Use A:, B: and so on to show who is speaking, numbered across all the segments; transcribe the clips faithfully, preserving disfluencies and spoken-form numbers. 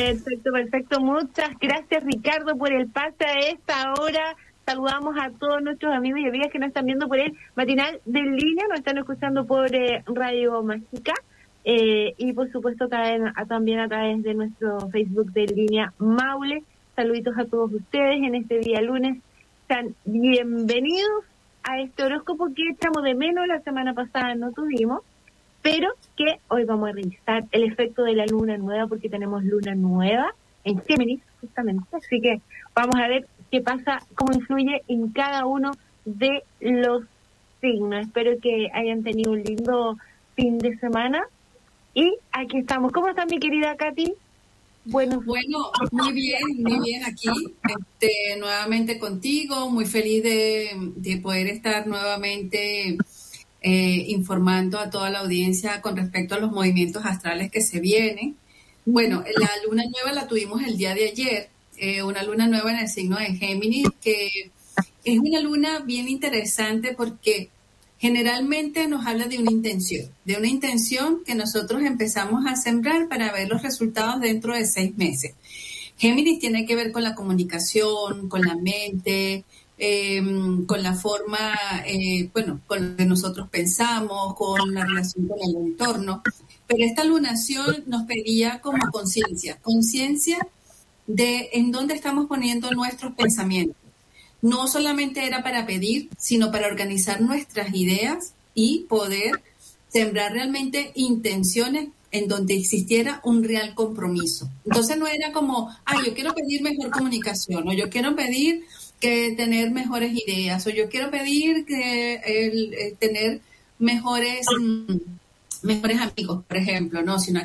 A: Perfecto, perfecto. Muchas gracias, Ricardo, por el pase a esta hora. Saludamos a todos nuestros amigos y amigas que nos están viendo por el matinal de En Línea, nos están escuchando por eh, Radio Mágica eh, y por supuesto también a, también a través de nuestro Facebook de En Línea Maule. Saluditos a todos ustedes en este día lunes. Sean bienvenidos a este horóscopo que echamos de menos, la semana pasada no tuvimos, pero que hoy vamos a revisar el efecto de la luna nueva porque tenemos luna nueva en Géminis, justamente. Así que vamos a ver qué pasa, cómo influye en cada uno de los signos. Espero que hayan tenido un lindo fin de semana. Y aquí estamos. ¿Cómo está mi querida Katy?
B: Bueno, bueno, muy bien, muy bien aquí, este, nuevamente contigo, muy feliz de, de poder estar nuevamente eh, informando a toda la audiencia con respecto a los movimientos astrales que se vienen. Bueno, la luna nueva la tuvimos el día de ayer, eh, una luna nueva en el signo de Géminis, que es una luna bien interesante porque generalmente nos habla de una intención, de una intención que nosotros empezamos a sembrar para ver los resultados dentro de seis meses. Géminis tiene que ver con la comunicación, con la mente, eh, con la forma, eh, bueno, con lo que nosotros pensamos, con la relación con el entorno. Pero esta lunación nos pedía como conciencia, conciencia de en dónde estamos poniendo nuestros pensamientos. No solamente era para pedir, sino para organizar nuestras ideas y poder sembrar realmente intenciones en donde existiera un real compromiso. Entonces no era como, ah, yo quiero pedir mejor comunicación, o yo quiero pedir que tener mejores ideas, o yo quiero pedir que el, el tener mejores, mm, mejores amigos, por ejemplo, no, sino...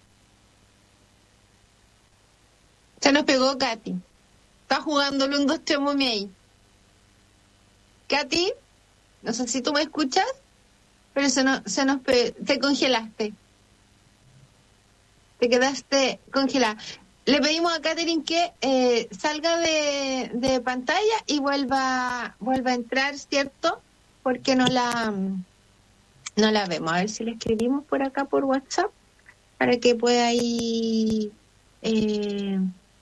A: Se nos pegó Katy. Está jugándole un dos tres mumi ahí. Katy, no sé si tú me escuchas, pero se nos, se nos pe- te congelaste. Te quedaste congelada. Le pedimos a Catherine que eh, salga de, de pantalla y vuelva, vuelva a entrar, ¿cierto? Porque no la, no la vemos. A ver si le escribimos por acá por WhatsApp para que pueda ir... Eh,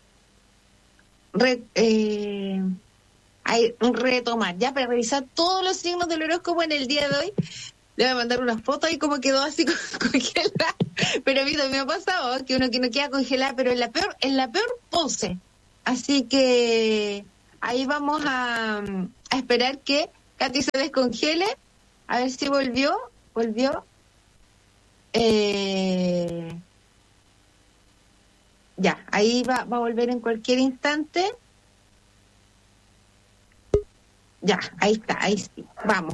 A: Re, eh, hay, retomar, ya para revisar todos los signos del horóscopo en el día de hoy. Le voy a mandar una foto y cómo quedó así congelada. Pero a mí también me ha pasado que uno que no queda congelada, pero en la peor, en la peor pose. Así que ahí vamos a, a esperar que Katy se descongele. A ver si volvió, volvió. Eh... Ya, ahí va, va a volver en cualquier instante. Ya, ahí está, ahí sí. Vamos.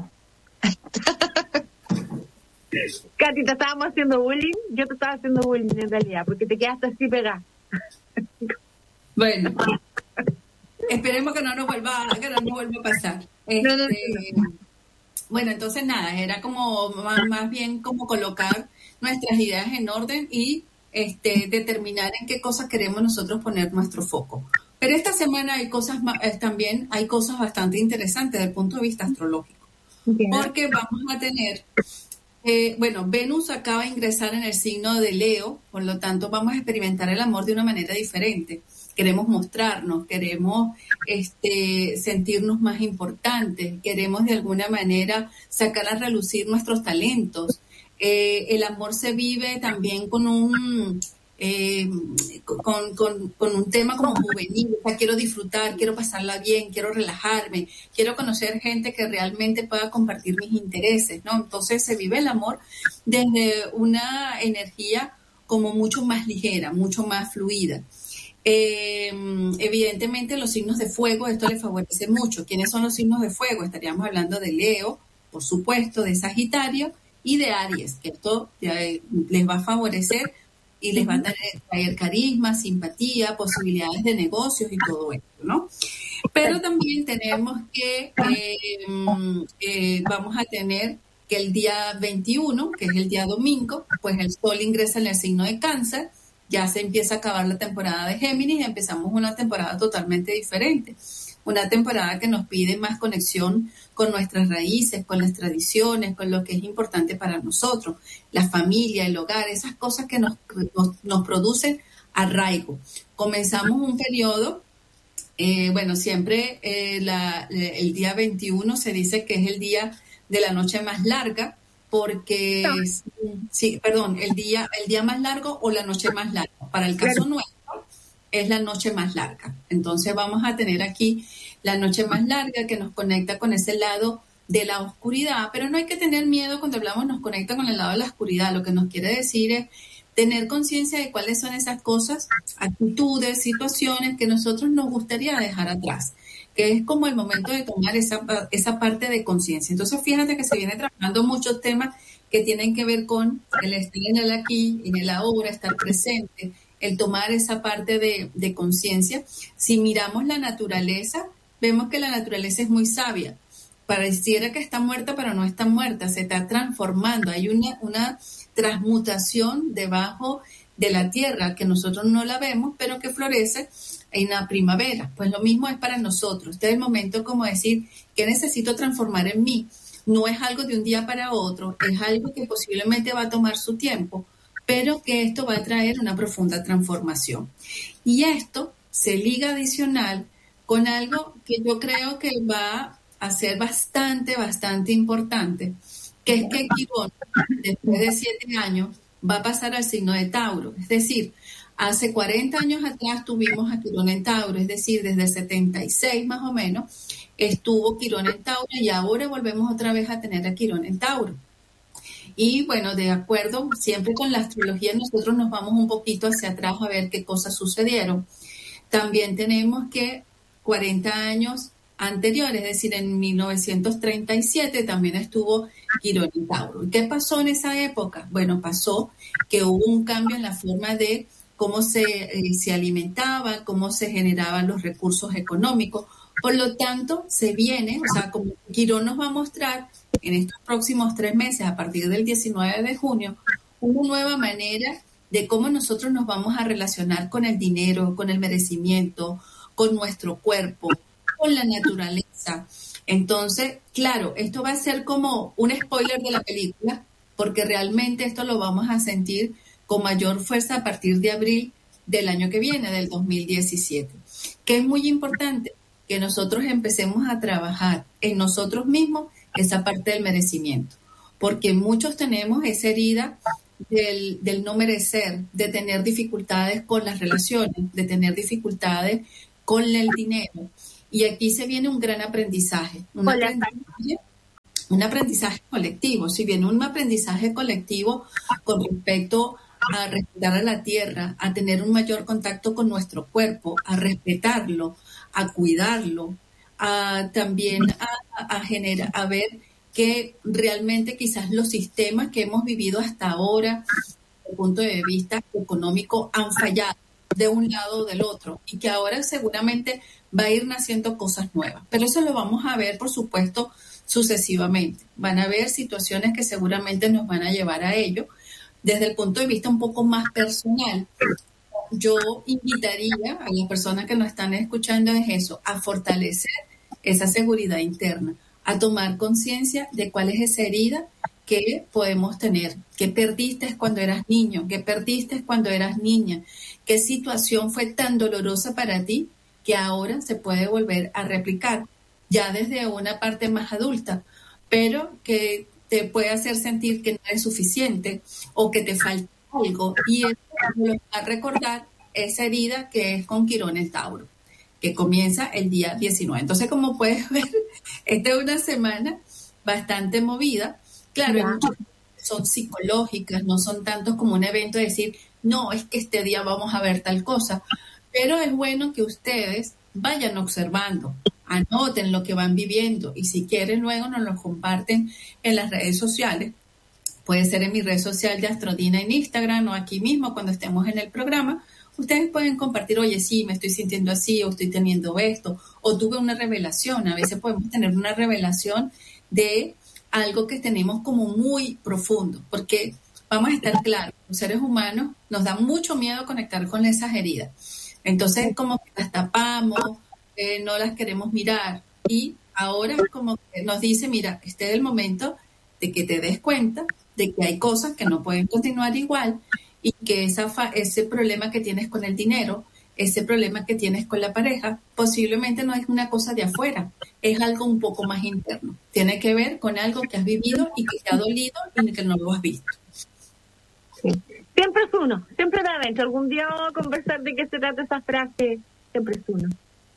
A: Katy, te estábamos haciendo bullying. Yo te estaba haciendo bullying en realidad, porque te quedaste así pegada.
B: Bueno, esperemos que no nos vuelva, que no nos vuelva a pasar. Este, no, no, no. Bueno, entonces nada, era como más, más bien como colocar nuestras ideas en orden y Este, determinar en qué cosas queremos nosotros poner nuestro foco. Pero esta semana hay cosas eh, también hay cosas bastante interesantes desde el punto de vista astrológico. Yeah. Porque vamos a tener, eh, bueno, Venus acaba de ingresar en el signo de Leo, por lo tanto vamos a experimentar el amor de una manera diferente. Queremos mostrarnos, queremos este, sentirnos más importantes, queremos de alguna manera sacar a relucir nuestros talentos. Eh, el amor se vive también con un eh, con, con, con un tema como juvenil, o sea, quiero disfrutar, quiero pasarla bien, quiero relajarme, quiero conocer gente que realmente pueda compartir mis intereses, ¿no? Entonces se vive el amor desde una energía como mucho más ligera, mucho más fluida. Eh, evidentemente los signos de fuego, esto les favorece mucho. ¿Quiénes son los signos de fuego? Estaríamos hablando de Leo, por supuesto, de Sagitario y de Aries, que esto les va a favorecer y les va a traer, traer carisma, simpatía, posibilidades de negocios y todo esto, ¿no? Pero también tenemos que, eh, eh, vamos a tener que el día veintiuno, que es el día domingo, pues el Sol ingresa en el signo de Cáncer, ya se empieza a acabar la temporada de Géminis y empezamos una temporada totalmente diferente. Una temporada que nos pide más conexión con nuestras raíces, con las tradiciones, con lo que es importante para nosotros, la familia, el hogar, esas cosas que nos, nos, nos producen arraigo. Comenzamos un periodo, eh, bueno, siempre eh, la, el día veintiuno se dice que es el día de la noche más larga, porque, sí, perdón, el día, el día más largo o la noche más larga. Para el caso nuestro, es la noche más larga. Entonces vamos a tener aquí la noche más larga que nos conecta con ese lado de la oscuridad, pero no hay que tener miedo cuando hablamos nos conecta con el lado de la oscuridad. Lo que nos quiere decir es tener conciencia de cuáles son esas cosas, actitudes, situaciones que nosotros nos gustaría dejar atrás, que es como el momento de tomar esa, esa parte de conciencia. Entonces, fíjate que se viene trabajando muchos temas que tienen que ver con el estar en el aquí, en el ahora, estar presente, el tomar esa parte de, de conciencia. Si miramos la naturaleza, vemos que la naturaleza es muy sabia. Pareciera que está muerta, pero no está muerta, se está transformando. Hay una, una transmutación debajo de la tierra que nosotros no la vemos, pero que florece en la primavera. Pues lo mismo es para nosotros. Este es el momento como decir, ¿qué necesito transformar en mí? No es algo de un día para otro, es algo que posiblemente va a tomar su tiempo, pero que esto va a traer una profunda transformación. Y esto se liga adicional con algo que yo creo que va a ser bastante, bastante importante, que es que Quirón, después de siete años, va a pasar al signo de Tauro. Es decir, hace cuarenta años atrás tuvimos a Quirón en Tauro, es decir, desde el setenta y seis más o menos, estuvo Quirón en Tauro y ahora volvemos otra vez a tener a Quirón en Tauro. Y bueno, de acuerdo, siempre con la astrología nosotros nos vamos un poquito hacia atrás a ver qué cosas sucedieron. También tenemos que cuarenta años anteriores, es decir, en mil novecientos treinta y siete también estuvo Quirón en Tauro. ¿Y qué pasó en esa época? Bueno, pasó que hubo un cambio en la forma de cómo se, eh, se alimentaba, cómo se generaban los recursos económicos. Por lo tanto, se viene, o sea, como Quirón nos va a mostrar en estos próximos tres meses, a partir del diecinueve de junio, una nueva manera de cómo nosotros nos vamos a relacionar con el dinero, con el merecimiento, con nuestro cuerpo, con la naturaleza. Entonces, claro, esto va a ser como un spoiler de la película, porque realmente esto lo vamos a sentir con mayor fuerza a partir de abril del año que viene, del dos mil diecisiete, que es muy importante que nosotros empecemos a trabajar en nosotros mismos esa parte del merecimiento, porque muchos tenemos esa herida del, del no merecer, de tener dificultades con las relaciones, de tener dificultades con el dinero. Y aquí se viene un gran aprendizaje, un aprendizaje, un aprendizaje colectivo. Si viene un aprendizaje colectivo con respecto a respetar a la tierra, a tener un mayor contacto con nuestro cuerpo, a respetarlo, a cuidarlo, a también a, a generar, a ver que realmente quizás los sistemas que hemos vivido hasta ahora, desde el punto de vista económico, han fallado de un lado o del otro, y que ahora seguramente va a ir naciendo cosas nuevas. Pero eso lo vamos a ver, por supuesto, sucesivamente. Van a haber situaciones que seguramente nos van a llevar a ello. Desde el punto de vista un poco más personal, yo invitaría a las personas que nos están escuchando es eso, a fortalecer esa seguridad interna, a tomar conciencia de cuál es esa herida que podemos tener, que perdiste cuando eras niño, que perdiste cuando eras niña, qué situación fue tan dolorosa para ti que ahora se puede volver a replicar, ya desde una parte más adulta, pero que te puede hacer sentir que no eres suficiente o que te falta algo, y eso lo va a recordar esa herida que es con Quirón en Tauro, que comienza el día diecinueve. Entonces, como puedes ver, esta es una semana bastante movida. Claro, hay muchas que son psicológicas, no son tantos como un evento de decir, no, es que este día vamos a ver tal cosa, pero es bueno que ustedes vayan observando, anoten lo que van viviendo, y si quieren luego nos lo comparten en las redes sociales. Puede ser en mi red social de Astrodina en Instagram o aquí mismo cuando estemos en el programa. Ustedes pueden compartir, oye, sí, me estoy sintiendo así, o estoy teniendo esto, o tuve una revelación. A veces podemos tener una revelación de algo que tenemos como muy profundo, porque vamos a estar claros, los seres humanos nos da mucho miedo conectar con esas heridas. Entonces, como que las tapamos, eh, no las queremos mirar, y ahora como que nos dice, mira, este es el momento de que te des cuenta de que hay cosas que no pueden continuar igual, y que esa fa- ese problema que tienes con el dinero, ese problema que tienes con la pareja, posiblemente no es una cosa de afuera, es algo un poco más interno. Tiene que ver con algo que has vivido y que te ha dolido y que no lo has visto.
A: Sí. Siempre es uno, siempre de adentro. Algún día vamos a conversar de qué se trata esa frase, siempre es uno.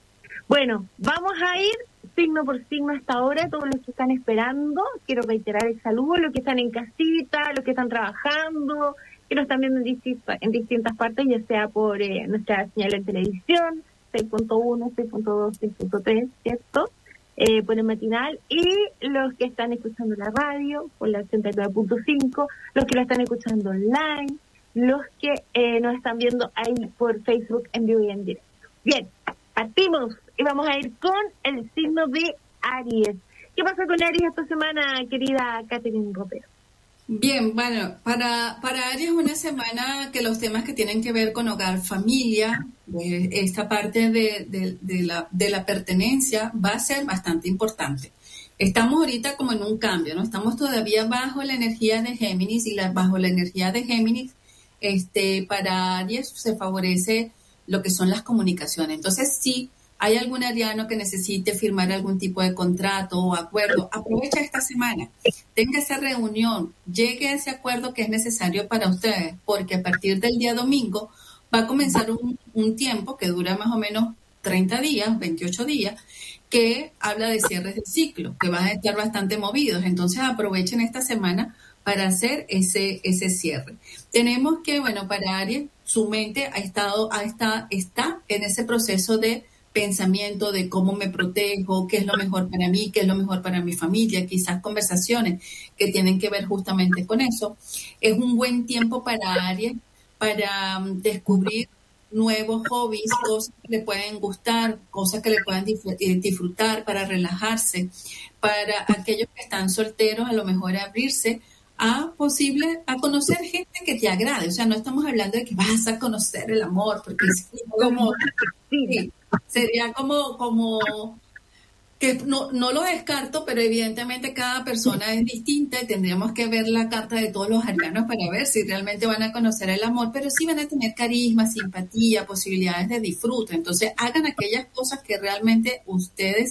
A: Bueno, vamos a ir signo por signo hasta ahora, todos los que están esperando. Quiero reiterar el saludo, los que están en casita, los que están trabajando, que nos están viendo en distintas, en distintas partes, ya sea por eh, nuestra señal de televisión, seis punto uno, seis punto dos, seis punto tres, ¿cierto? Eh, por el matinal, y los que están escuchando la radio, por la ochenta y nueve punto cinco, los que la están escuchando online, los que eh, nos están viendo ahí por Facebook en vivo y en directo. Bien, partimos y vamos a ir con el signo de Aries. ¿Qué pasa con Aries esta semana, querida Catherine Ropero?
B: Bien, bueno, para, para Aries es una semana que los temas que tienen que ver con hogar, familia, eh, esta parte de, de, de, la, de la pertenencia va a ser bastante importante. Estamos ahorita como en un cambio, ¿no? Estamos todavía bajo la energía de Géminis y la, bajo la energía de Géminis, este, para Aries se favorece lo que son las comunicaciones. Entonces, sí, hay algún ariano que necesite firmar algún tipo de contrato o acuerdo, aprovecha esta semana, tenga esa reunión, llegue a ese acuerdo que es necesario para ustedes, porque a partir del día domingo va a comenzar un, un tiempo que dura más o menos treinta días, veintiocho días, que habla de cierres de ciclo, que van a estar bastante movidos. Entonces aprovechen esta semana para hacer ese, ese cierre. Tenemos que, bueno, para Aries, su mente ha estado, ha estado, está en ese proceso de pensamiento de cómo me protejo, qué es lo mejor para mí, qué es lo mejor para mi familia, quizás conversaciones que tienen que ver justamente con eso. Es un buen tiempo para Aries para um, descubrir nuevos hobbies, cosas que le pueden gustar, cosas que le puedan disfrutar para relajarse. Para aquellos que están solteros, a lo mejor abrirse a posible, a conocer gente que te agrade. O sea, no estamos hablando de que vas a conocer el amor, porque es como, sí, sería como, como que no, no lo descarto, pero evidentemente cada persona es distinta y tendríamos que ver la carta de todos los arianos para ver si realmente van a conocer el amor, pero sí van a tener carisma, simpatía, posibilidades de disfrute. Entonces, hagan aquellas cosas que realmente ustedes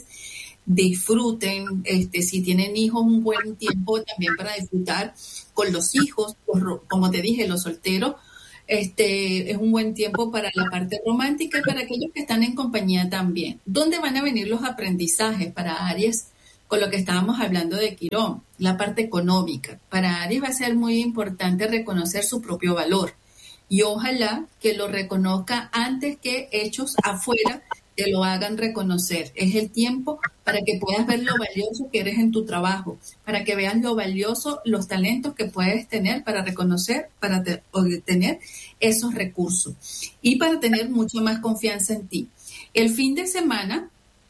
B: disfruten. Este, si tienen hijos, un buen tiempo también para disfrutar con los hijos, como te dije, los solteros. Este es un buen tiempo para la parte romántica y para aquellos que están en compañía también. ¿Dónde van a venir los aprendizajes para Aries? Con lo que estábamos hablando de Quirón, la parte económica. Para Aries va a ser muy importante reconocer su propio valor y ojalá que lo reconozca antes que hechos afuera te lo hagan reconocer. Es el tiempo para que puedas ver lo valioso que eres en tu trabajo, para que veas lo valioso, los talentos que puedes tener para reconocer, para te, tener esos recursos y para tener mucho más confianza en ti. El fin de semana,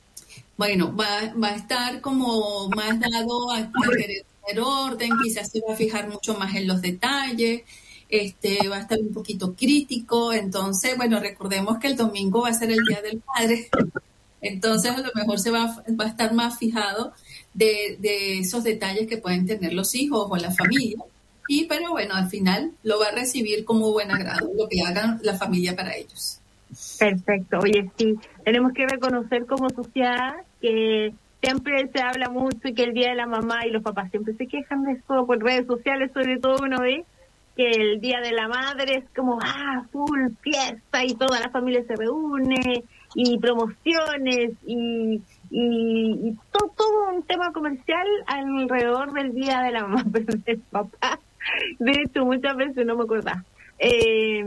B: bueno, va, va a estar como más dado a, a querer tener orden, quizás se va a fijar mucho más en los detalles, este va a estar un poquito crítico. Entonces, bueno, recordemos que el domingo va a ser el Día del Padre, entonces a lo mejor se va, va a estar más fijado de, de esos detalles que pueden tener los hijos o la familia, y pero bueno, al final lo va a recibir como buen agrado, lo que hagan la familia para ellos.
A: Perfecto. Oye, sí, tenemos que reconocer como sociedad que siempre se habla mucho y que el Día de la Mamá y los papás siempre se quejan de eso por redes sociales, sobre todo uno ve que el Día de la Madre es como, ah, full fiesta y toda la familia se reúne y promociones y, y, y todo, todo un tema comercial alrededor del Día de la Mamá, pero del papá, de hecho, muchas veces no me acordaba. Eh,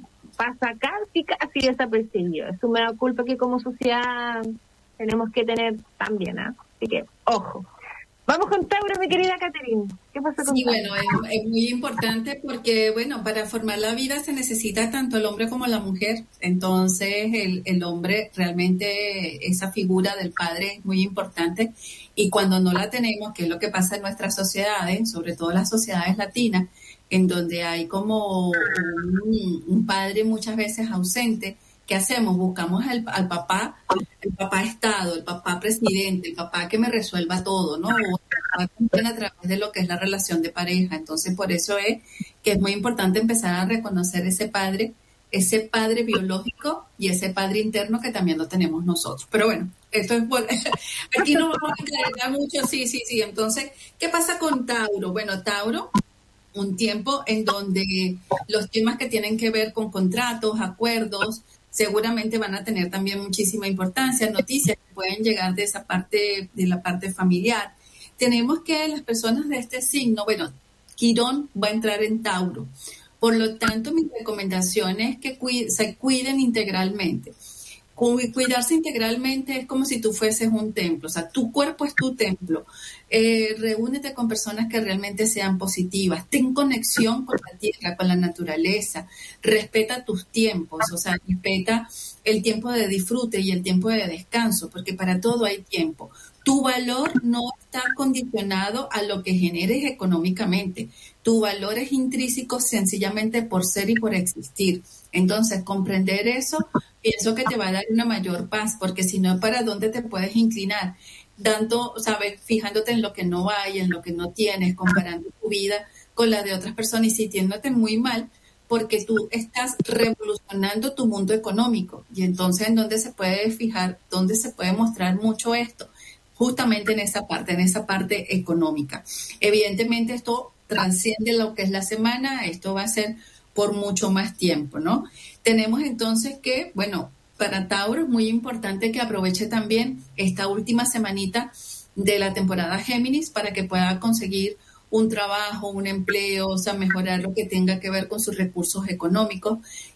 A: pasa casi, casi desapercibido. Eso me da culpa que como sociedad tenemos que tener también, ¿eh? Así que, ojo. Vamos con Tauro, mi querida Catherine. ¿Qué pasa con
B: Sí,
A: Tauro?
B: bueno, es, es muy importante porque, bueno, para formar la vida se necesita tanto el hombre como la mujer. Entonces, el, el hombre realmente, esa figura del padre es muy importante. Y cuando no la tenemos, que es lo que pasa en nuestras sociedades, sobre todo las sociedades latinas, en donde hay como un, un padre muchas veces ausente, ¿qué hacemos? Buscamos al, al papá, el papá Estado, el papá presidente, el papá que me resuelva todo, ¿no? O el papá a través de lo que es la relación de pareja. Entonces, por eso es que es muy importante empezar a reconocer ese padre, ese padre biológico y ese padre interno que también lo tenemos nosotros. Pero bueno, esto es por... aquí no vamos a encargar mucho, sí, sí, sí. Entonces, ¿qué pasa con Tauro? Bueno, Tauro, un tiempo en donde los temas que tienen que ver con contratos, acuerdos, seguramente van a tener también muchísima importancia, noticias que pueden llegar de esa parte, de la parte familiar. Tenemos que las personas de este signo, bueno, Quirón va a entrar en Tauro. Por lo tanto, mi recomendación es que cuid- se cuiden integralmente. Cuidarse integralmente es como si tú fueses un templo, o sea, tu cuerpo es tu templo. Eh, reúnete con personas que realmente sean positivas, ten conexión con la tierra, con la naturaleza, respeta tus tiempos, o sea, respeta el tiempo de disfrute y el tiempo de descanso, porque para todo hay tiempo. Tu valor no está condicionado a lo que generes económicamente. Tu valor es intrínseco sencillamente por ser y por existir. Entonces, comprender eso, pienso que te va a dar una mayor paz, porque si no, ¿para dónde te puedes inclinar? Dando, sabes, fijándote en lo que no hay, en lo que no tienes, comparando tu vida con la de otras personas y sintiéndote muy mal, porque tú estás revolucionando tu mundo económico. Y entonces, ¿en dónde se puede fijar, dónde se puede mostrar mucho esto? Justamente en esa parte, en esa parte económica. Evidentemente esto transciende lo que es la semana, esto va a ser por mucho más tiempo, ¿no? Tenemos entonces que, bueno, para Tauro es muy importante que aproveche también esta última semanita de la temporada Géminis para que pueda conseguir un trabajo, un empleo, o sea, mejorar lo que tenga que ver con sus recursos económicos.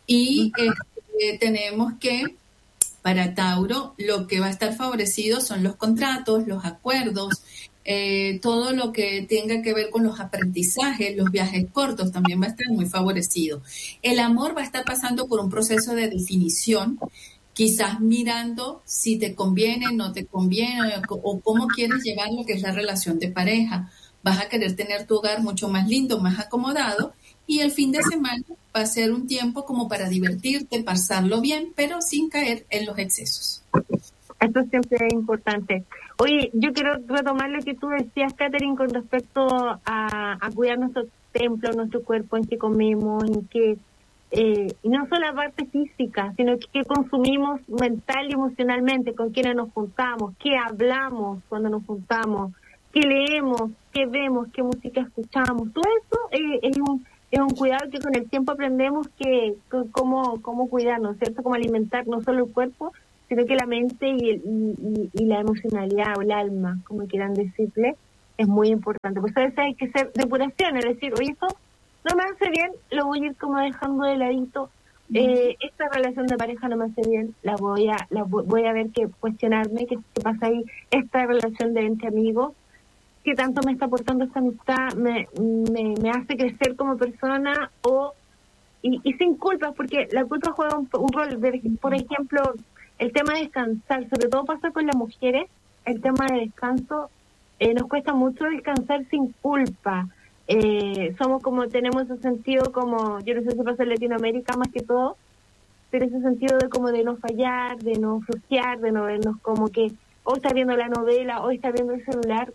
B: Y eh, tenemos que para Tauro, lo que va a estar favorecido son los contratos, los acuerdos, eh, todo lo que tenga que ver con los aprendizajes, los viajes cortos también va a estar muy favorecido. El amor va a estar pasando por un proceso de definición, quizás mirando si te conviene, no te conviene o, o cómo quieres llevar lo que es la relación de pareja. Vas a querer tener tu hogar mucho más lindo, más acomodado, y el fin de semana va a ser un tiempo como para divertirte, pasarlo bien, pero sin caer en los excesos.
A: Esto siempre es importante. Oye, yo quiero retomar lo que tú decías, Catherine, con respecto a, a cuidar nuestro templo, nuestro cuerpo, en qué comemos, en qué, eh, y no solo la parte física, sino que qué consumimos mental y emocionalmente, con quiénes nos juntamos, qué hablamos cuando nos juntamos, qué leemos, qué vemos, qué música escuchamos. Todo eso eh, es un es un cuidado que con el tiempo aprendemos que, que cómo, cómo cuidarnos, ¿cierto? Cómo alimentar no solo el cuerpo, sino que la mente y, el, y, y la emocionalidad o el alma, como quieran decirle, es muy importante. Pues a veces hay que hacer depuración, es decir, oye, esto no me hace bien, lo voy a ir como dejando de ladito. Eh, esta relación de pareja no me hace bien, la voy a la voy a ver que cuestionarme qué, qué pasa ahí. Esta relación de entre amigos, qué tanto me está aportando esta amistad, me, me, me hace crecer como persona, o y, y sin culpas, porque la culpa juega un, un rol. De, por ejemplo, el tema de descansar, sobre todo pasa con las mujeres, el tema de descanso, eh, nos cuesta mucho descansar sin culpa. Eh, somos como, tenemos ese sentido como, yo no sé si pasa en Latinoamérica más que todo, pero ese sentido de como de no fallar, de no flojear, de no vernos como que hoy está viendo la novela, hoy está viendo el celular.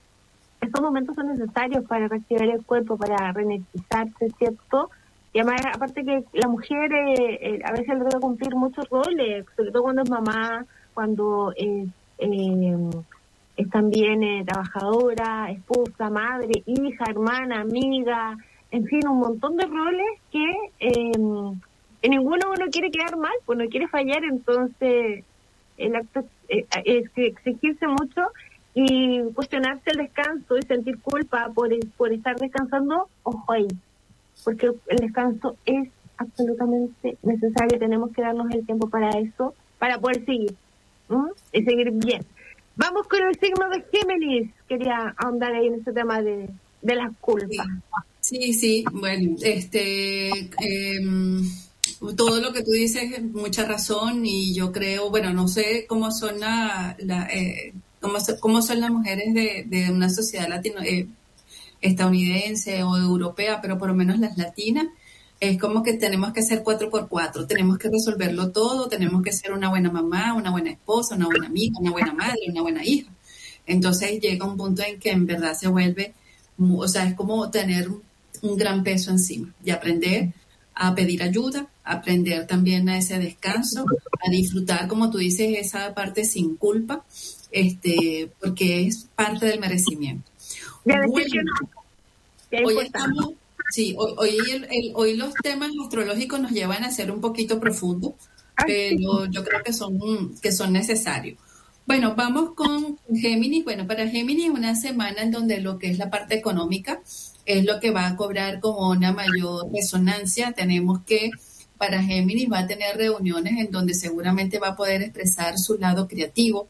A: Estos momentos son necesarios para reactivar el cuerpo, para reenergizarse, ¿cierto? Y además, aparte que la mujer eh, eh, a veces le toca cumplir muchos roles, sobre todo cuando es mamá, cuando es, eh, es también eh, trabajadora, esposa, madre, hija, hermana, amiga, en fin, un montón de roles que eh, en ninguno uno quiere quedar mal, pues no quiere fallar. Entonces el acto eh, es que exigirse mucho y cuestionarse el descanso y sentir culpa por, por estar descansando, ojo ahí, porque el descanso es absolutamente necesario, tenemos que darnos el tiempo para eso, para poder seguir, ¿no? Y seguir bien. Vamos con el signo de Géminis, quería ahondar ahí en ese tema de, de las culpas.
B: Sí, sí, bueno, este... Eh, todo lo que tú dices es mucha razón, y yo creo, bueno, no sé cómo son la... la eh, Cómo, cómo son las mujeres de, de una sociedad latino, eh, estadounidense o europea, pero por lo menos las latinas, es como que tenemos que ser cuatro por cuatro, tenemos que resolverlo todo, tenemos que ser una buena mamá, una buena esposa, una buena amiga, una buena madre, una buena hija. Entonces llega un punto en que en verdad se vuelve, o sea, es como tener un gran peso encima y aprender a pedir ayuda, aprender también a ese descanso, a disfrutar, como tú dices, esa parte sin culpa, este, porque es parte del merecimiento. Bueno, hoy estamos, sí, hoy, hoy, el, el, hoy los temas astrológicos nos llevan a ser un poquito profundos, pero yo creo que son, que son necesarios. Bueno, vamos con Géminis. Bueno, para Géminis es una semana en donde lo que es la parte económica es lo que va a cobrar como una mayor resonancia. Tenemos que para Géminis va a tener reuniones en donde seguramente va a poder expresar su lado creativo.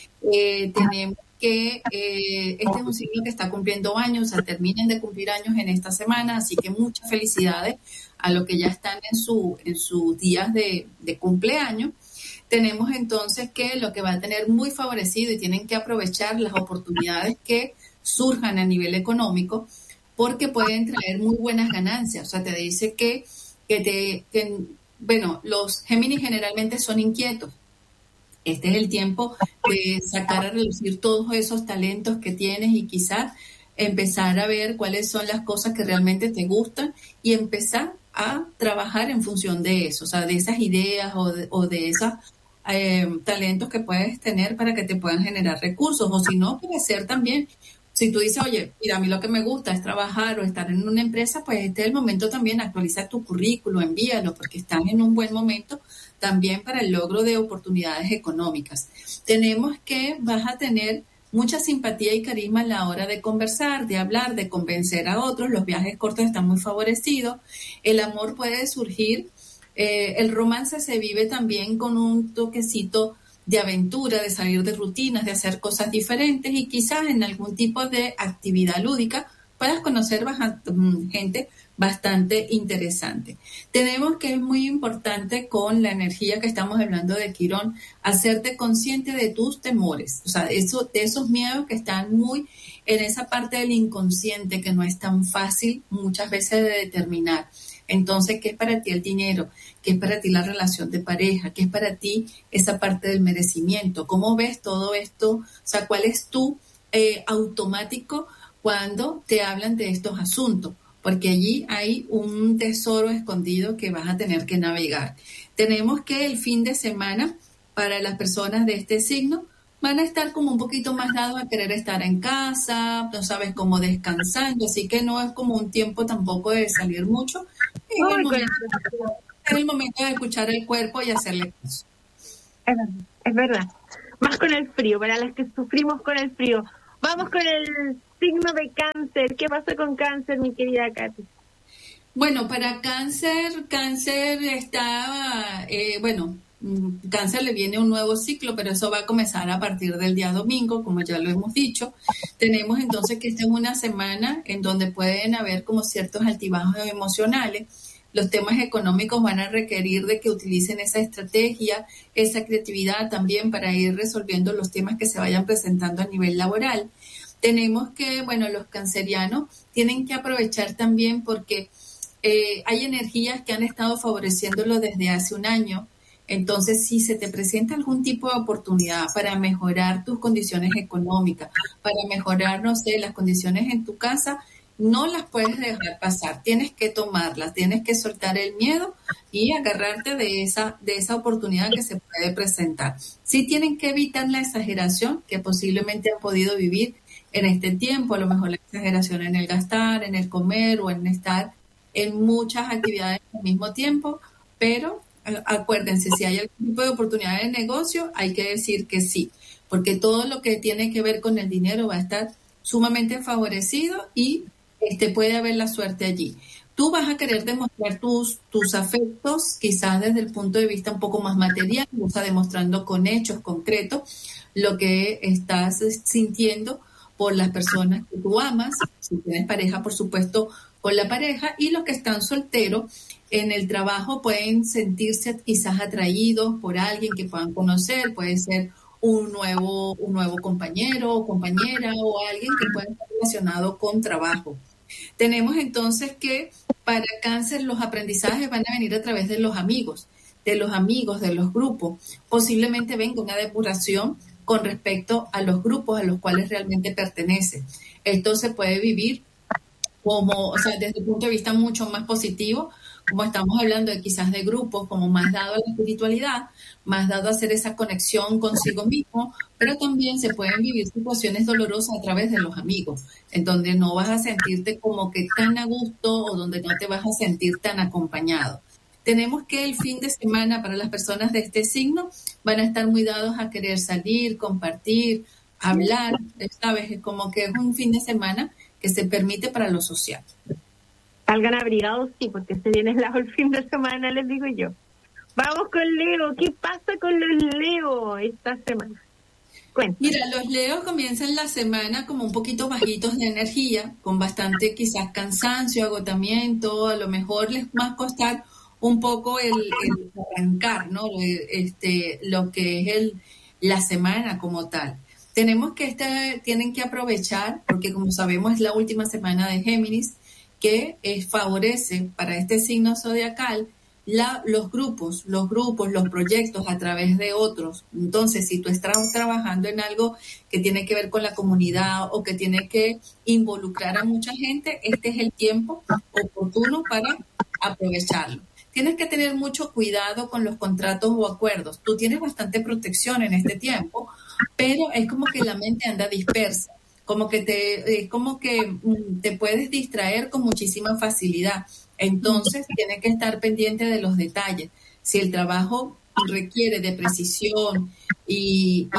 B: Eh, tenemos que eh, este es un signo que está cumpliendo años, o sea, terminen de cumplir años en esta semana, así que muchas felicidades a los que ya están en, su, en sus días de, de cumpleaños. Tenemos entonces que lo que va a tener muy favorecido y tienen que aprovechar las oportunidades que surjan a nivel económico porque pueden traer muy buenas ganancias. O sea, te dice que, que te, que, bueno, los Géminis generalmente son inquietos. Este es el tiempo de sacar a relucir todos esos talentos que tienes y quizás empezar a ver cuáles son las cosas que realmente te gustan y empezar a trabajar en función de eso, o sea, de esas ideas o de, o de esos eh, talentos que puedes tener para que te puedan generar recursos, o si no, puede ser también, si tú dices, oye, mira, a mí lo que me gusta es trabajar o estar en una empresa, pues este es el momento también, actualiza tu currículo, envíalo, porque estás en un buen momento también para el logro de oportunidades económicas. Tenemos que vas a tener mucha simpatía y carisma a la hora de conversar, de hablar, de convencer a otros. Los viajes cortos están muy favorecidos. El amor puede surgir. Eh, el romance se vive también con un toquecito de aventura, de salir de rutinas, de hacer cosas diferentes y quizás en algún tipo de actividad lúdica puedas conocer bastante, gente bastante interesante. Tenemos que es muy importante con la energía que estamos hablando de Quirón, hacerte consciente de tus temores, o sea, eso, de esos miedos que están muy en esa parte del inconsciente que no es tan fácil muchas veces de determinar. Entonces, ¿qué es para ti el dinero? ¿Qué es para ti la relación de pareja? ¿Qué es para ti esa parte del merecimiento? ¿Cómo ves todo esto? O sea, ¿cuál es tu eh, automático cuando te hablan de estos asuntos? Porque allí hay un tesoro escondido que vas a tener que navegar. Tenemos que el fin de semana, para las personas de este signo, van a estar como un poquito más dados a querer estar en casa, no sabes cómo descansando, así que no es como un tiempo tampoco de salir mucho. Es el momento, es el momento de escuchar el cuerpo y hacerle caso.
A: Es verdad, es verdad. Más con el frío, para las que sufrimos con el frío. Vamos con el signo de Cáncer. ¿Qué pasa con Cáncer, mi querida Katy?
B: Bueno, para Cáncer, Cáncer está, eh, bueno, Cáncer le viene un nuevo ciclo, pero eso va a comenzar a partir del día domingo, como ya lo hemos dicho. Tenemos entonces que esta es una semana en donde pueden haber como ciertos altibajos emocionales. Los temas económicos van a requerir de que utilicen esa estrategia, esa creatividad también para ir resolviendo los temas que se vayan presentando a nivel laboral. Tenemos que, bueno, los cancerianos tienen que aprovechar también porque eh, hay energías que han estado favoreciéndolo desde hace un año. Entonces, si se te presenta algún tipo de oportunidad para mejorar tus condiciones económicas, para mejorar, no sé, las condiciones en tu casa, no las puedes dejar pasar, tienes que tomarlas, tienes que soltar el miedo y agarrarte de esa, de esa oportunidad que se puede presentar. Sí tienen que evitar la exageración que posiblemente han podido vivir en este tiempo, a lo mejor la exageración en el gastar, en el comer o en estar en muchas actividades al mismo tiempo, pero acuérdense, si hay algún tipo de oportunidad de negocio, hay que decir que sí, porque todo lo que tiene que ver con el dinero va a estar sumamente favorecido y este, puede haber la suerte allí. Tú vas a querer demostrar tus, tus afectos, quizás desde el punto de vista un poco más material, o sea, demostrando con hechos concretos lo que estás sintiendo por las personas que tú amas, si tienes pareja, por supuesto, con la pareja, y los que están solteros en el trabajo pueden sentirse quizás atraídos por alguien que puedan conocer, puede ser un nuevo, un nuevo compañero o compañera o alguien que pueda estar relacionado con trabajo. Tenemos entonces que Para Cáncer, los aprendizajes van a venir a través de los amigos, de los amigos, de los grupos. Posiblemente venga una depuración con respecto a los grupos a los cuales realmente pertenece. Esto se puede vivir como, o sea, desde el punto de vista mucho más positivo, como estamos hablando de quizás de grupos, como más dado a la espiritualidad, más dado a hacer esa conexión consigo mismo, pero también se pueden vivir situaciones dolorosas a través de los amigos, en donde no vas a sentirte como que tan a gusto o donde no te vas a sentir tan acompañado. Tenemos que el fin de semana para las personas de este signo van a estar muy dados a querer salir, compartir, hablar, ¿sabes? Es como que es un fin de semana que se permite para lo social.
A: Salgan abrigados, sí, porque se viene el fin de semana, les digo yo. Vamos con Leo. ¿Qué pasa con los Leo esta semana? Cuéntame.
B: Mira, los Leos comienzan la semana como un poquito bajitos de energía, con bastante quizás cansancio, agotamiento, a lo mejor les va a costar un poco el, el arrancar, ¿no? Este, lo que es el, la semana como tal. Tenemos que este, tienen que aprovechar, porque como sabemos es la última semana de Géminis, que eh, favorece para este signo zodiacal la, los grupos, los grupos, los proyectos a través de otros. Entonces, si tú estás trabajando en algo que tiene que ver con la comunidad o que tiene que involucrar a mucha gente, este es el tiempo oportuno para aprovecharlo. Tienes que tener mucho cuidado con los contratos o acuerdos. Tú tienes bastante protección en este tiempo, pero es como que la mente anda dispersa, como que te, eh, como que te puedes distraer con muchísima facilidad. Entonces, tienes que estar pendiente de los detalles. Si el trabajo requiere de precisión y,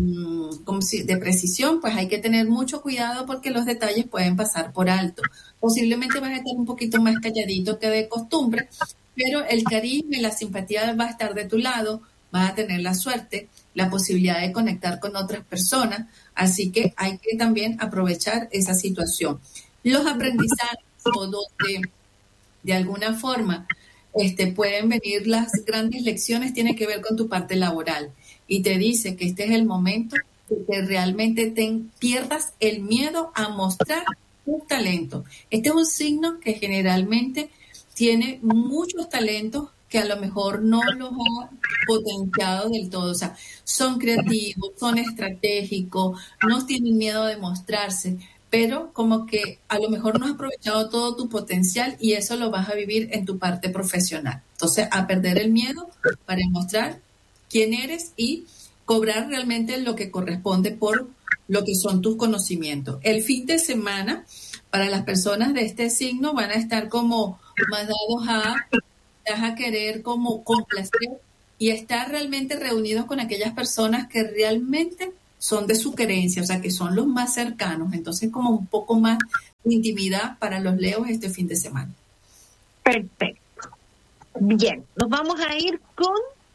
B: y como si, de precisión, pues hay que tener mucho cuidado porque los detalles pueden pasar por alto. Posiblemente vas a estar un poquito más calladito que de costumbre, pero el carisma y la simpatía va a estar de tu lado, vas a tener la suerte, la posibilidad de conectar con otras personas, así que hay que también aprovechar esa situación. Los aprendizajes o donde de alguna forma este, pueden venir las grandes lecciones tiene que ver con tu parte laboral y te dice que este es el momento de que realmente te pierdas el miedo a mostrar tu talento. Este es un signo que generalmente tiene muchos talentos que a lo mejor no los ha potenciado del todo. O sea, son creativos, son estratégicos, no tienen miedo de mostrarse, pero como que a lo mejor no has aprovechado todo tu potencial y eso lo vas a vivir en tu parte profesional. Entonces, a perder el miedo para mostrar quién eres y cobrar realmente lo que corresponde por lo que son tus conocimientos. El fin de semana, para las personas de este signo, van a estar como más dados a, a querer como complacer y estar realmente reunidos con aquellas personas que realmente son de su creencia, o sea, que son los más cercanos. Entonces, como un poco más de intimidad para los Leos este fin de semana.
A: Perfecto. Bien, nos vamos a ir con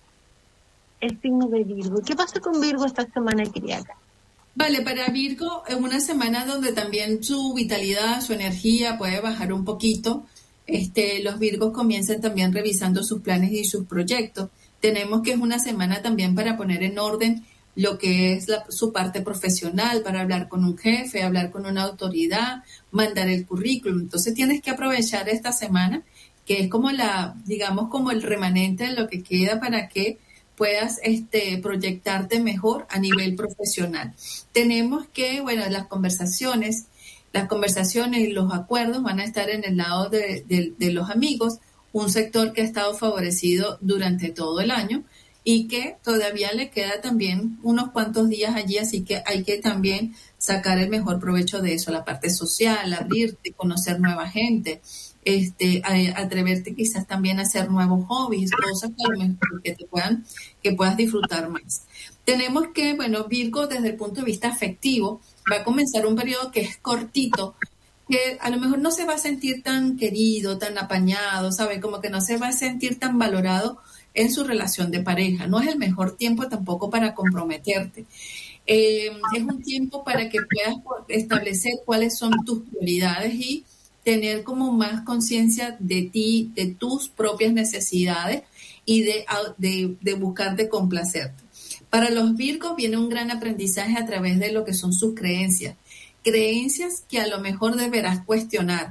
A: el signo de Virgo. ¿Qué pasa con Virgo esta semana, querida?
B: Vale, para Virgo es una semana donde también su vitalidad, su energía puede bajar un poquito. Este, los Virgos comienzan también revisando sus planes y sus proyectos. Tenemos que es una semana también para poner en orden lo que es la, su parte profesional, para hablar con un jefe, hablar con una autoridad, mandar el currículum. Entonces tienes que aprovechar esta semana, que es como la, digamos, como el remanente de lo que queda para que puedas este, proyectarte mejor a nivel profesional. Tenemos que, bueno, las conversaciones, las conversaciones y los acuerdos van a estar en el lado de, de, de los amigos, un sector que ha estado favorecido durante todo el año y que todavía le queda también unos cuantos días allí, así que hay que también sacar el mejor provecho de eso, la parte social, abrirte, conocer nueva gente, este, a, atreverte quizás también a hacer nuevos hobbies, cosas que, a lo mejor que te puedan, que puedas disfrutar más. Tenemos que, bueno, Virgo desde el punto de vista afectivo va a comenzar un periodo que es cortito, que a lo mejor no se va a sentir tan querido, tan apañado, ¿sabe? Como que no se va a sentir tan valorado en su relación de pareja. No es el mejor tiempo tampoco para comprometerte. Eh, es un tiempo para que puedas establecer cuáles son tus prioridades y tener como más conciencia de ti, de tus propias necesidades y de, de, de buscar de complacerte. Para los Virgos viene un gran aprendizaje a través de lo que son sus creencias. Creencias que a lo mejor deberás cuestionar.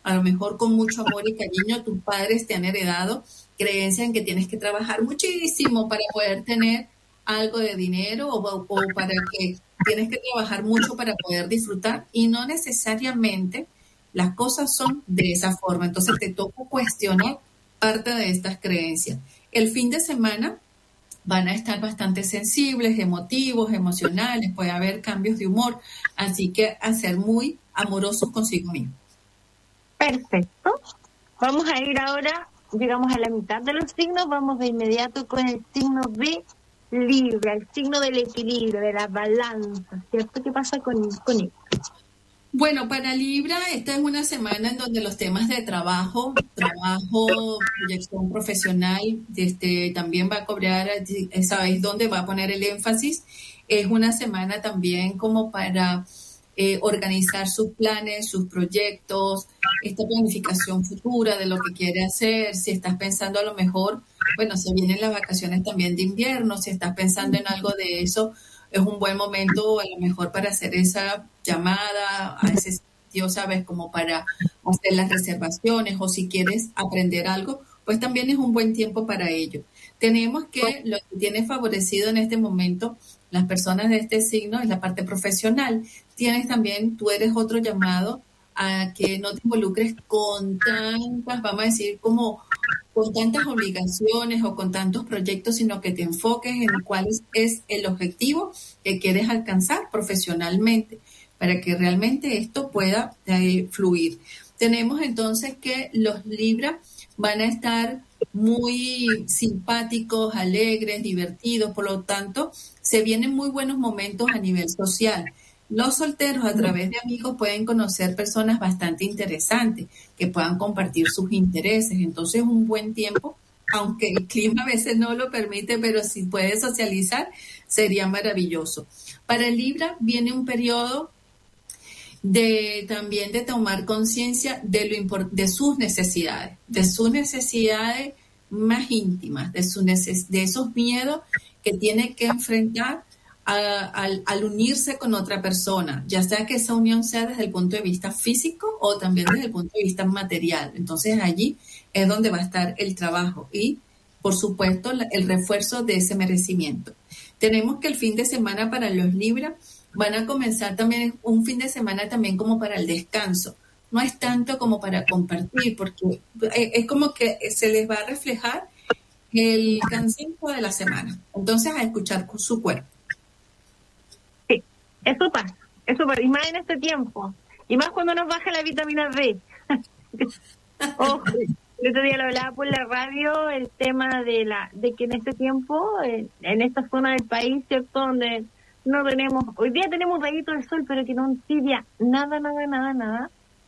B: a lo mejor con mucho amor y cariño tus padres te han heredado creencia en que tienes que trabajar muchísimo para poder tener algo de dinero o, o para que tienes que trabajar mucho para poder disfrutar, y no necesariamente las cosas son de esa forma. Entonces te toca cuestionar parte de estas creencias. El fin de semana van a estar bastante sensibles, emotivos, emocionales, puede haber cambios de humor, así que a ser muy amorosos consigo mismo.
A: Perfecto. Vamos a ir ahora, llegamos a la mitad de los signos, vamos de inmediato con el signo de Libra, el signo del equilibrio, de la balanza, ¿cierto? ¿Qué pasa con, con él?
B: Bueno, para Libra, esta es una semana en donde los temas de trabajo, trabajo, proyección profesional, este, también va a cobrar, ¿sabéis dónde va a poner el énfasis? Es una semana también como para eh, organizar sus planes, sus proyectos, esta planificación futura de lo que quiere hacer. Si estás pensando a lo mejor, bueno, se vienen las vacaciones también de invierno, si estás pensando en algo de eso, es un buen momento a lo mejor para hacer esa llamada a ese sitio, ¿sabes? Como para hacer las reservaciones, o si quieres aprender algo, pues también es un buen tiempo para ello. Tenemos que lo que tiene favorecido en este momento las personas de este signo es la parte profesional. Tienes también, tú eres otro llamado a que no te involucres con tantas, vamos a decir, como con tantas obligaciones o con tantos proyectos, sino que te enfoques en cuál es, es el objetivo que quieres alcanzar profesionalmente para que realmente esto pueda eh, fluir. Tenemos entonces que los Libra van a estar muy simpáticos, alegres, divertidos, por lo tanto, se vienen muy buenos momentos a nivel social. Los solteros a través de amigos pueden conocer personas bastante interesantes que puedan compartir sus intereses. Entonces es un buen tiempo, aunque el clima a veces no lo permite, pero si puedes socializar sería maravilloso. Para el Libra viene un periodo de también de tomar conciencia de lo import- de sus necesidades, de sus necesidades más íntimas, de, su neces- de esos miedos que tiene que enfrentar A, al, al unirse con otra persona, ya sea que esa unión sea desde el punto de vista físico o también desde el punto de vista material. Entonces allí es donde va a estar el trabajo y, por supuesto, la, el refuerzo de ese merecimiento. Tenemos que el fin de semana para los Libra van a comenzar también un fin de semana también como para el descanso. No es tanto como para compartir, porque es como que se les va a reflejar el cansancio de la semana. Entonces a escuchar con su cuerpo.
A: Eso pasa, eso pasa, y más en este tiempo, y más cuando nos baja la vitamina D. Ojo, el otro día lo hablaba por la radio, el tema de la de que en este tiempo, en, en esta zona del país, ¿cierto?, donde no tenemos, hoy día tenemos rayito del sol, pero que no tibia nada, nada, nada, nada,